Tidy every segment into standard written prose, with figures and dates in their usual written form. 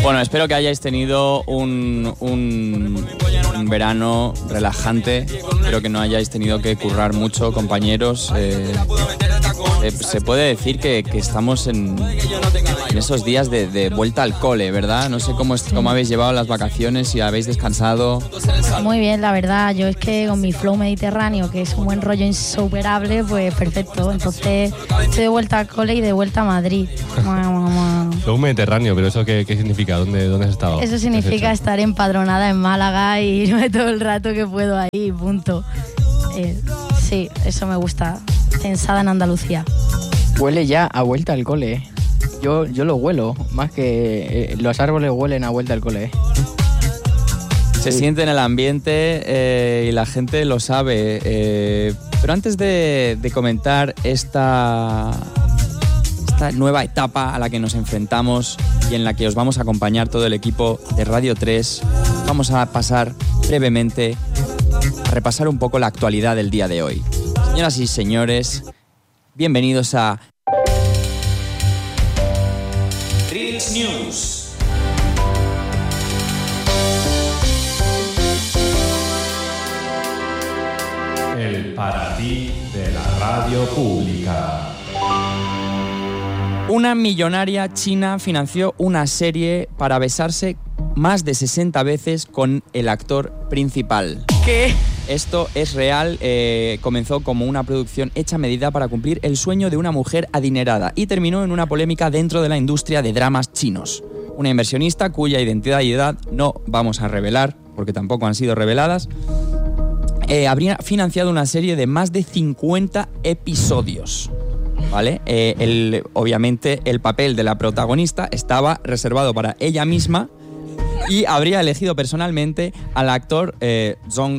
Bueno, espero que hayáis tenido un verano relajante. Espero que no hayáis tenido que currar mucho, compañeros. Se puede decir que estamos en esos días de vuelta al cole, ¿verdad? No sé cómo habéis llevado las vacaciones, si habéis descansado. Muy bien, la verdad. Yo es que con mi flow mediterráneo, que es un buen rollo insuperable, pues perfecto. Entonces estoy de vuelta al cole y de vuelta a Madrid. Flow mediterráneo, pero ¿eso qué significa? ¿Dónde has estado? Eso significa estar empadronada en Málaga y irme todo el rato que puedo ahí, punto. Sí, eso me gusta. Censada en Andalucía. Huele ya a vuelta al cole. Yo lo huelo, más que los árboles huelen a vuelta al cole. Se siente en el ambiente y la gente lo sabe. Pero antes de comentar esta nueva etapa a la que nos enfrentamos y en la que os vamos a acompañar todo el equipo de Radio 3, vamos a pasar brevemente a repasar un poco la actualidad del día de hoy. Señoras y señores, bienvenidos a Reels News. El para ti de la radio pública. Una millonaria china financió una serie para besarse más de 60 veces con el actor principal. ¿Qué? Esto es real, comenzó como una producción hecha a medida para cumplir el sueño de una mujer adinerada y terminó en una polémica dentro de la industria de dramas chinos. Una inversionista cuya identidad y edad no vamos a revelar, porque tampoco han sido reveladas, habría financiado una serie de más de 50 episodios. ¿Vale? Obviamente el papel de la protagonista estaba reservado para ella misma y habría elegido personalmente al actor Zhong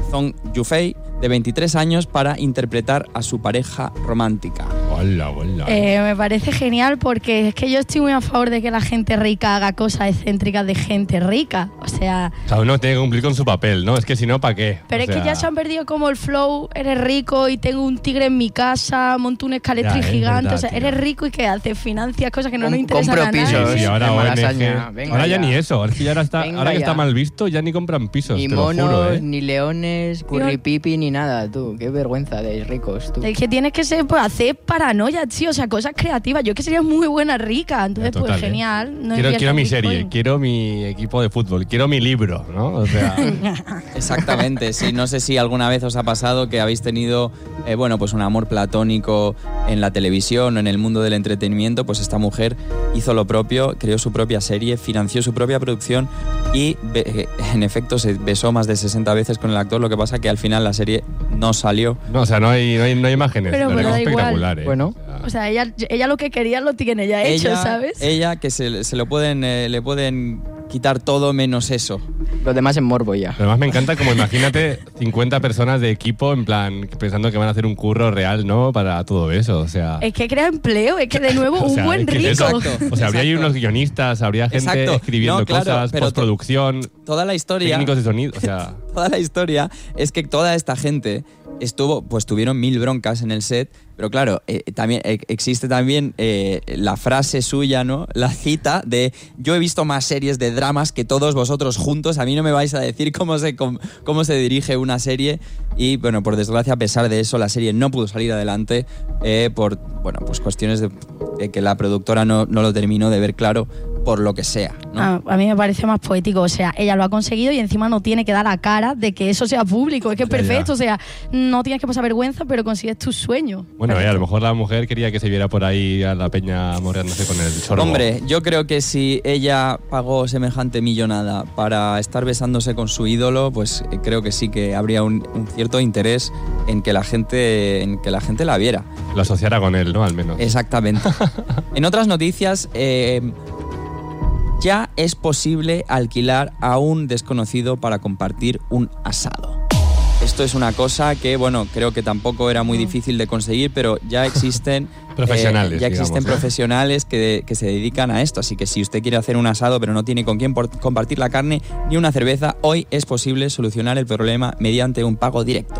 Yufei, de 23 años, para interpretar a su pareja romántica. Hola. Me parece genial porque es que yo estoy muy a favor de que la gente rica haga cosas excéntricas de gente rica. O sea, uno tiene que cumplir con su papel, ¿no? Es que si no, ¿para qué? Pero es que ya se han perdido como el flow, eres rico y tengo un tigre en mi casa, monto un escalatril gigante. Verdad, o sea, tío. Eres rico y ¿qué haces? Financias cosas que no nos interesan a nadie. Pisos. Sí, ahora en ONG. Malasaña. Venga Ahora ya ni eso. Es que ya ahora que está mal visto, ya ni compran pisos. Ni te lo monos, juro, ¿eh? ni leones, curripipi, ni nada, tú. Qué vergüenza de ricos, tú. Es que tienes que ser, pues, hacer paranoia, tío. O sea, cosas creativas. Yo que sería muy buena rica. Entonces, Total, pues genial. No quiero mi inviertas serie, Bitcoin. quiero mi equipo de fútbol, quiero mi libro, ¿no? O sea, Exactamente, sí. No sé si alguna vez os ha pasado que habéis tenido, pues un amor platónico en la televisión o en el mundo del entretenimiento. Pues esta mujer hizo lo propio, creó su propia serie, financió su propia producción y en efecto se besó más de 60 veces con el actor. Lo que pasa que al final la serie no salió. no, o sea, no hay imágenes, Pero pero da es igual. espectacular, ¿eh? Bueno. O sea, ella lo que quería lo tiene ya hecho, ¿sabes? Ella que se lo pueden, le pueden quitar todo menos eso. Los demás en morbo ya. Además me encanta como imagínate 50 personas de equipo en plan pensando que van a hacer un curro real, ¿no? Para todo eso, o sea... Es que crea empleo, es que de nuevo o sea, un buen es que rico. exacto. O sea, habría ahí unos guionistas, habría gente Exacto. escribiendo No, claro, cosas, pero postproducción, Toda la historia... técnicos de sonido, o sea... Toda la historia es que toda esta gente tuvieron 1000 broncas en el set, pero claro, también existe también la frase suya, ¿no? La cita de: yo he visto más series de dramas que todos vosotros juntos, a mí no me vais a decir cómo se dirige una serie. Y bueno, por desgracia, a pesar de eso, la serie no pudo salir adelante por cuestiones de que la productora no lo terminó de ver claro, por lo que sea, ¿no? A mí me parece más poético, o sea, ella lo ha conseguido y encima no tiene que dar la cara de que eso sea público, es que es perfecto, o sea, no tienes que pasar vergüenza, pero consigues tu sueño. Bueno, a lo mejor la mujer quería que se viera por ahí a la peña morreándose con el sorbo. Hombre, yo creo que si ella pagó semejante millonada para estar besándose con su ídolo, pues creo que sí que habría un cierto interés en que la gente la viera. Lo asociara con él, ¿no? Al menos. Exactamente. En otras noticias, ya es posible alquilar a un desconocido para compartir un asado. Esto es una cosa que, bueno, creo que tampoco era muy difícil de conseguir, pero ya existen profesionales, profesionales que se dedican a esto. Así que si usted quiere hacer un asado pero no tiene con quién compartir la carne ni una cerveza, hoy es posible solucionar el problema mediante un pago directo.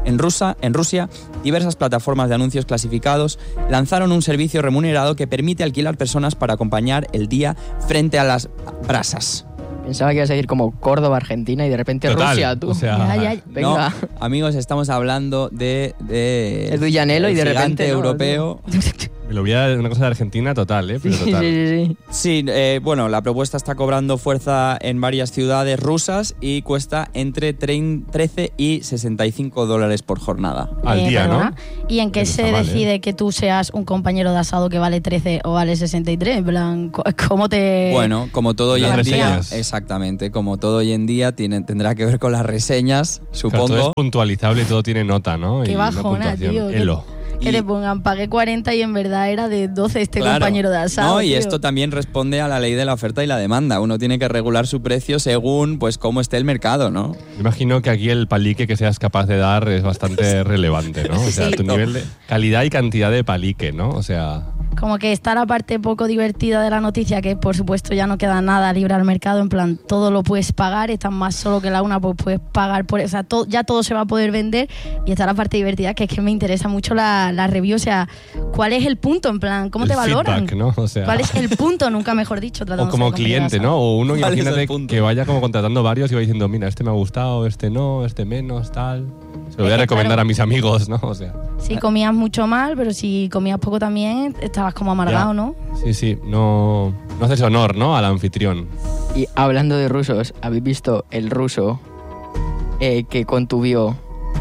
En Rusia, diversas plataformas de anuncios clasificados lanzaron un servicio remunerado que permite alquilar personas para acompañar el día frente a las brasas. Pensaba que ibas a ir como Córdoba, Argentina y de repente Total, Rusia, tú. o sea, Ya. Venga. No, amigos, estamos hablando de Edu Llanelo y de el repente, gigante ¿no? europeo. me lo hubiera una cosa de Argentina total, ¿eh? Pero Sí, total. sí. Sí, bueno, la propuesta está cobrando fuerza en varias ciudades rusas y cuesta entre 13 y $65 por jornada. Al día, ¿no? perdona. ¿Y en qué Pero se está mal, decide que tú seas un compañero de asado que vale 13 o vale 63? En plan, ¿cómo te...? Bueno, como todo hoy Las en día, reseñas. exactamente, como todo hoy en día tendrá que ver con las reseñas, Claro, supongo. todo es puntualizable y todo tiene nota, ¿no? Qué Y una bajona, puntuación. tío. Elo. Que Y- le pongan pague 40 y en verdad era de 12 este Claro. compañero de asado. No, y tío. esto también responde a la ley de la oferta y la demanda. Uno tiene que regular su precio según pues cómo esté el mercado, ¿no? Me imagino que aquí el palique que seas capaz de dar es bastante relevante, ¿no? O sea, Sí. tu nivel de calidad y cantidad de palique, ¿no? O sea, Como que está la parte poco divertida de la noticia, que por supuesto ya no queda nada libre al mercado, en plan, todo lo puedes pagar, estás más solo que la una, pues puedes pagar por... O sea, ya todo se va a poder vender, y está la parte divertida, que es que me interesa mucho la review, o sea, ¿cuál es el punto? En plan, ¿cómo el te valoran? feedback, ¿no? O sea, ¿Cuál es el punto? Nunca mejor dicho. o tratándose como de compañero de cliente, asado. ¿no? O uno, ¿Cuál es el imagínate punto? que vaya como contratando varios y va diciendo, mira, este me ha gustado, este no, este menos, tal. Se lo voy a recomendar claro. a mis amigos, ¿no? O sea, Si comías mucho mal, pero si comías poco también, estabas como amargado, Ya. ¿no? sí, no haces honor, ¿no? Al anfitrión. Y hablando de rusos, ¿habéis visto el ruso que contuvió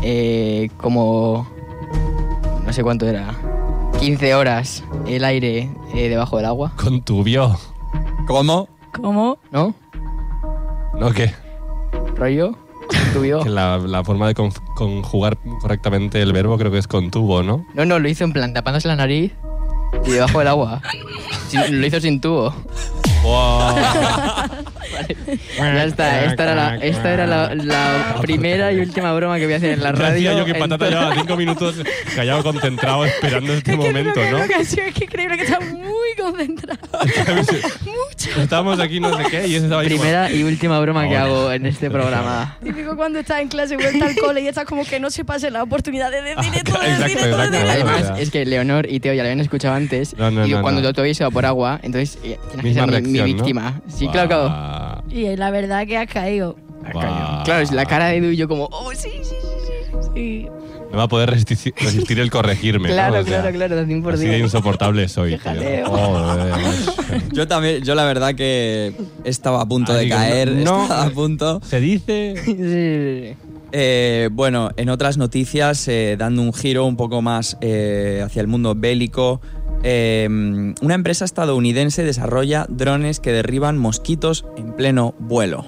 como... no sé cuánto era... 15 horas el aire debajo del agua? Contubió. ¿Cómo? ¿Cómo? ¿No? ¿No qué? ¿Rollo? ¿Contuvió? Que la forma de conjugar correctamente el verbo creo que es contuvo, ¿no? No, lo hizo en plan tapándose la nariz y debajo del agua. Lo hizo sin tubo. Wow. Ya está, esta era la primera y última broma que voy a hacer en la radio. Yo que patata en llevaba 5 minutos callado, concentrado, esperando este momento, ¿no? Es increíble que estás muy concentrado. Estábamos aquí no sé qué y ese estaba ahí como- Primera y última broma que Ahora. hago en este programa. Típico cuando estás en clase, vuelta al cole y estás como que no se pase la oportunidad de decir esto, de Exacto, decir esto, de exacto, decir esto. claro. Además, es que Leonor y Teo ya lo habían escuchado antes. No, y cuando no. todavía se va por agua, entonces tienes que Misma ser mi reacción, ¿no? víctima. Sí, Buah. claro. Y la verdad que has caído. Buah. Claro, es la cara de Edu y yo como, oh, sí. Sí. No va a poder resistir el corregirme, Claro, ¿no? O sea, claro, 100%. así de insoportable soy. Qué tío. jaleo. Joder, macho. Yo la verdad que estaba a punto de Así que caer, no- estaba a punto. Se dice... Sí. Bueno, en otras noticias, dando un giro un poco más hacia el mundo bélico, una empresa estadounidense desarrolla drones que derriban mosquitos en pleno vuelo.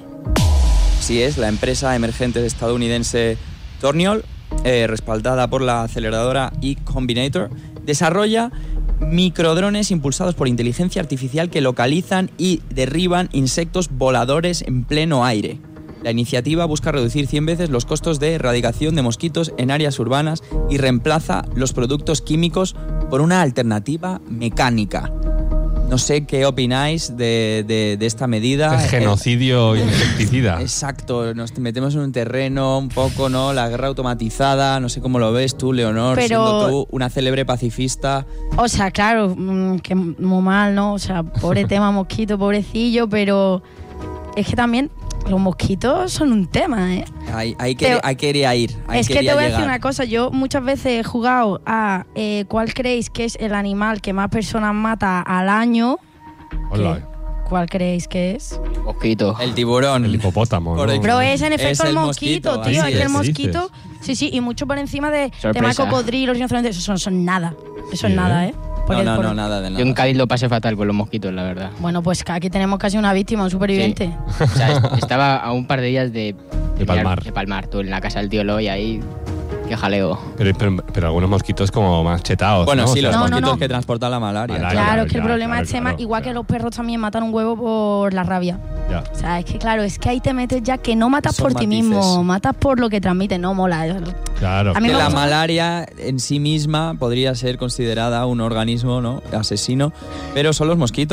Así es, la empresa emergente estadounidense Torniol, respaldada por la aceleradora eCombinator, desarrolla microdrones impulsados por inteligencia artificial que localizan y derriban insectos voladores en pleno aire. La iniciativa busca reducir 100 veces los costos de erradicación de mosquitos en áreas urbanas y reemplaza los productos químicos por una alternativa mecánica. No sé qué opináis de esta medida. Es genocidio insecticida. Exacto, nos metemos en un terreno un poco, ¿no? La guerra automatizada, no sé cómo lo ves tú, Leonor, Pero- siendo tú una célebre pacifista. O sea, claro, que muy mal, ¿no? O sea, pobre tema mosquito, pobrecillo, pero es que también los mosquitos son un tema, ¿eh? Ahí quería ir. Ahí Es que quería te voy a decir llegar. una cosa, yo muchas veces he jugado a ¿cuál creéis que es el animal que más personas mata al año? Hola. ¿Cuál creéis que es? Mosquito. El tiburón. El hipopótamo, ¿no? Correcto. Pero es en efecto Es el el mosquito, mosquito, tío. así Es que el es. mosquito, sí, y mucho por encima de tema de Sorpresa. cocodrilos, rinocerontes, eso son nada. Eso Sí, es nada, ¿eh? ¿eh? No, Porque no, nada de Yo en nada. Cádiz lo pasé fatal con los mosquitos, la verdad. Bueno, pues aquí tenemos casi una víctima, un superviviente. O sea, estaba a un par de días de palmar. De palmar, tú en la casa del tío Loy ahí. Qué jaleo. Pero algunos mosquitos como más chetados, Bueno, ¿no? sí, O sea, los No, no, mosquitos no. que transportan la malaria. Malaria. Claro, es que el ya, problema claro, es tema, claro, igual que claro. los perros también matan un huevo por la rabia. Ya. O sea, es que claro, es que ahí te metes ya que no matas Son por ti matices. mismo, matas por lo que transmite, no mola. Claro. A mí Que me la gusta- malaria en sí misma podría ser considerada un organismo, ¿no? asesino, pero son los mosquitos.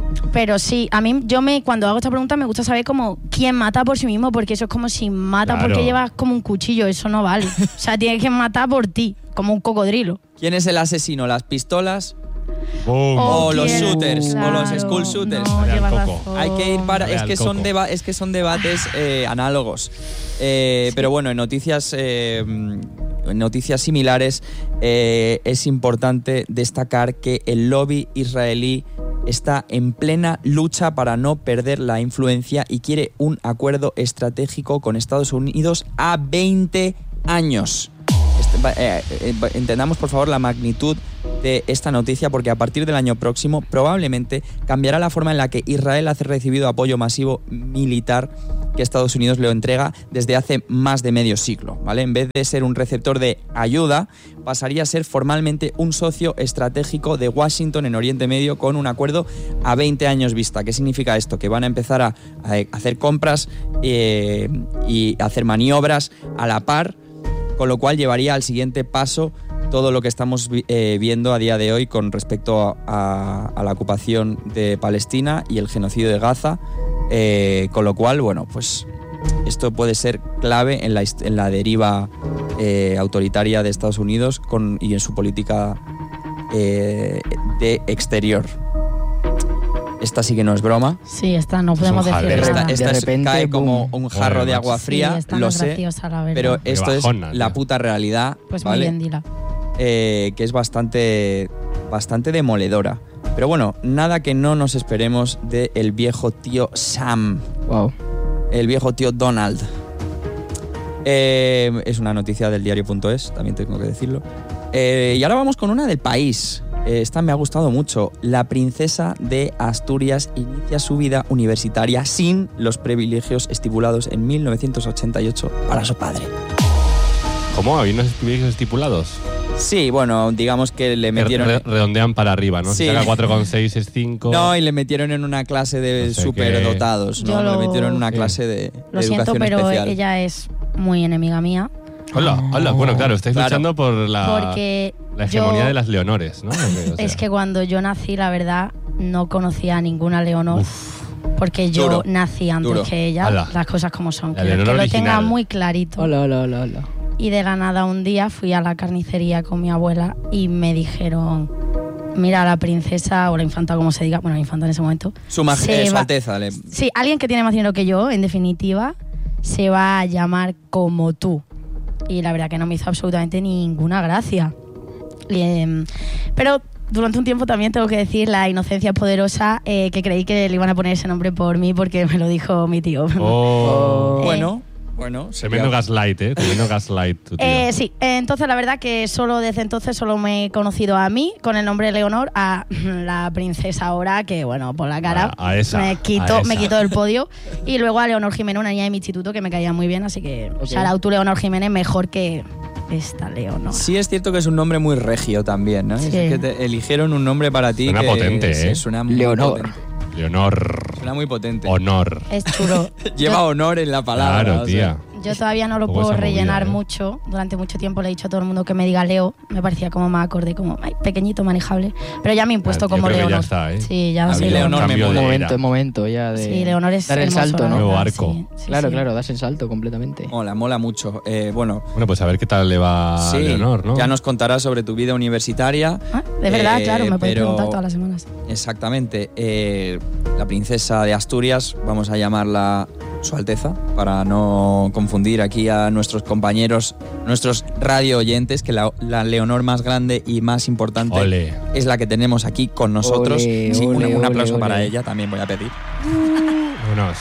Pero sí, a mí, cuando hago esta pregunta me gusta saber como quién mata por sí mismo, porque eso es como si mata Claro. porque llevas como un cuchillo, eso no vale. O sea, tienes que matar por ti, como un cocodrilo. ¿Quién es el asesino? ¿Las pistolas? ¡Boom! O los quién- shooters, o los claro, school shooters. No, Dale al llevas coco. razón. Hay que ir para. Dale Es al que, son coco. es que son debates análogos. Pero bueno, en noticias similares es importante destacar que el lobby israelí está en plena lucha para no perder la influencia y quiere un acuerdo estratégico con Estados Unidos a 20 años. Entendamos por favor la magnitud de esta noticia, porque a partir del año próximo probablemente cambiará la forma en la que Israel ha recibido apoyo masivo militar que Estados Unidos le entrega desde hace más de medio siglo, ¿vale? En vez de ser un receptor de ayuda, pasaría a ser formalmente un socio estratégico de Washington en Oriente Medio con un acuerdo a 20 años vista. ¿Qué significa esto? Que van a empezar a hacer compras y hacer maniobras a la par, con lo cual llevaría al siguiente paso todo lo que estamos viendo a día de hoy con respecto a la ocupación de Palestina y el genocidio de Gaza, con lo cual, bueno, pues esto puede ser clave en la deriva autoritaria de Estados Unidos y en su política de exterior. Esta sí que no es broma. Sí, esta no podemos un decir jaleo. nada. De Esta repente, cae como boom. un jarro de agua Sí, fría, esta no lo es sé, graciosa, la verdad. pero Qué esto bajona, es la tío. puta realidad, Pues ¿vale? muy bien, dila. Que es bastante demoledora. Pero bueno, nada que no nos esperemos del viejo tío Sam, Wow. el viejo tío Donald. Es una noticia del diario.es, también tengo que decirlo. Y ahora vamos con una del país. Esta me ha gustado mucho. La princesa de Asturias inicia su vida universitaria sin los privilegios estipulados en 1988 para su padre. ¿Cómo? ¿Había unos privilegios estipulados? Sí, bueno, digamos que le metieron... Redondean para arriba, ¿no? Sí. Si saca 4,6 es 5. No, y le metieron en una clase de No sé superdotados, ¿no? Yo Le metieron en una sí. clase de Lo siento, educación pero especial. ella es muy enemiga mía. Hola, hola. Bueno, claro, estáis Claro. luchando por Porque la hegemonía yo- de las Leonores, ¿no? O sea, Es que cuando yo nací, la verdad, no conocía a ninguna Leonor. Porque yo Duro, nací antes duro. que ella, Ala. las cosas como son. La Que Leonor lo original. tenga muy clarito. Hola, hola, hola, hola. Y de la nada un día fui a la carnicería con mi abuela y me dijeron, mira, la princesa o la infanta, como se diga, bueno, la infanta en ese momento. Su se va- Alteza. Sí, alguien que tiene más dinero que yo, en definitiva, se va a llamar como tú. Y la verdad que no me hizo absolutamente ninguna gracia. Pero durante un tiempo también tengo que decir la inocencia poderosa, que creí que le iban a poner ese nombre por mí porque me lo dijo mi tío. Oh. Bueno, Tremendo gaslight, ¿eh? Tremendo gaslight, tu tío. Sí, entonces la verdad que solo desde entonces solo me he conocido a mí con el nombre de Leonor, a la princesa ahora, que bueno, por la cara A esa, me a quito esa. del podio, y luego a Leonor Jiménez, una niña de mi instituto que me caía muy bien, así que shout tú Leonor Jiménez, mejor que esta Leonor. Sí es cierto que es un nombre muy regio también, ¿no? Sí. Es que te eligieron un nombre para ti Suena que potente, ¿eh? Suena muy Leonor. potente. Leonor. Suena muy potente. Honor. Es chulo. Lleva honor en la palabra. Claro, o sea. tía. Yo todavía no lo Poco puedo esa movida, rellenar ¿eh? mucho. Durante mucho tiempo le he dicho a todo el mundo que me diga Leo. Me parecía como más acorde, como ay, pequeñito, manejable. Pero ya me he impuesto Yo como creo que ya Leonor. está, ¿eh? Sí, ya A soy mí Leonor me Leonor. mola. Momento ya de... Sí, Leonor es dar el hermoso, salto, la ¿no? Nuevo verdad, arco. sí, sí, Claro, sí. claro, das el salto completamente. Mola mucho. Bueno, Bueno, pues a ver qué tal le va a sí, Leonor, ¿no? ya nos contarás sobre tu vida universitaria. Ah, de verdad, claro, me puedes pero- preguntar todas las semanas. Exactamente. La princesa de Asturias, vamos a llamarla Su Alteza, para no confundir aquí a nuestros compañeros, nuestros radio oyentes, que la Leonor más grande y más importante Ole. es la que tenemos aquí con nosotros. Ole, Sí, ole, un aplauso ole, para ole. ella, también voy a pedir. Vámonos.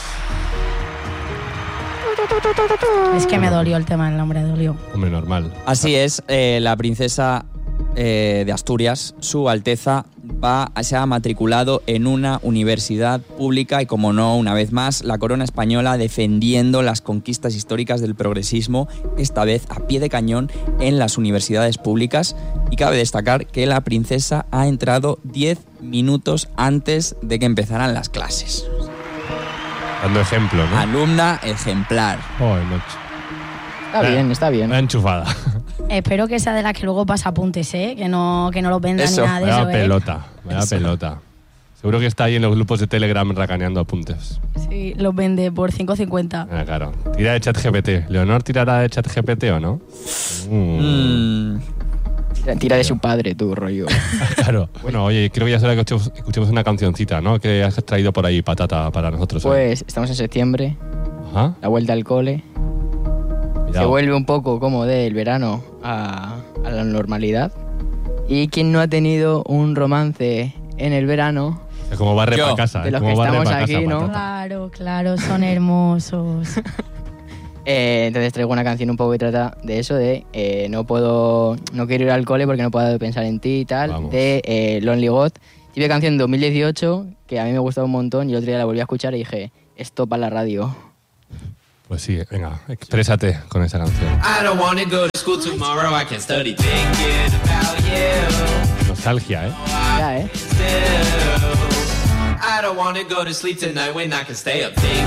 Es que me dolió el tema del nombre, dolió. Hombre, normal. Así es, la princesa de Asturias, Su Alteza, se ha matriculado en una universidad pública y, como no, una vez más, la corona española defendiendo las conquistas históricas del progresismo, esta vez a pie de cañón en las universidades públicas. Y cabe destacar que la princesa ha entrado 10 minutos antes de que empezaran las clases. Dando ejemplo, ¿no? Alumna ejemplar. Joder, macho. Está bien, está bien. Una enchufada. Espero que sea de las que luego pasa apuntes, ¿eh? Que no los vendan Eso, ni nada de Vaya eso, ¿eh? pelota. Vaya Eso. pelota. Seguro que está ahí en los grupos de Telegram racaneando apuntes. Sí, los vende por 5,50. Ah, claro. Tira de ChatGPT. ¿Leonor tirará de ChatGPT o no? Tira de su padre, tú, rollo. Claro. Bueno, oye, creo que ya será que escuchemos una cancioncita, ¿no? Que has traído por ahí, patata, para nosotros. Pues estamos en septiembre, Ajá. la vuelta al cole. Cuidado. Se vuelve un poco como del verano a la normalidad. Y quien no ha tenido un romance en el verano, Es como barre Yo. para casa. De los como que barre estamos pa' casa, aquí, ¿no? patata. Claro, claro, son hermosos. entonces traigo una canción un poco que trata de eso, de no quiero ir al cole porque no puedo pensar en ti y tal, Vamos. de Lonely God. Típica canción de 2018 que a mí me gustaba un montón y el otro día la volví a escuchar y dije, esto para la radio. Pues sí, venga, exprésate con esa canción. I don't wanna go to school tomorrow. I can't study thinking about you. Nostalgia, ¿eh? Ya, Still, I don't wanna go to sleep tonight when I can stay up thinking.